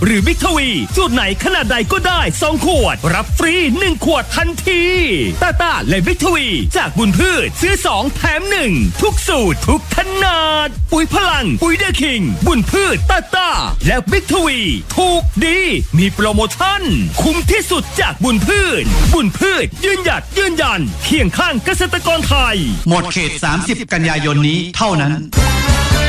หรือบิ๊กทวีสูตรไหนขนาดใดก็ได้2ขวดรับฟรี1ขวดทันทีตาตาและบิ๊กทวีจากบุญพืชซื้อ2แถม1ทุกสูตรทุกขนาดปุ๋ยพลังปุ๋ยเดอะคิงบุญพืชตาตาและบิ๊กทวีถูกดีมีโปรโมชั่นคุ้มที่สุดจากบุญพืชยืนหยัดยืนยันเคียงข้างเกษตรกรไทยหมดเขต30 กันยายนนี้เท่านั้น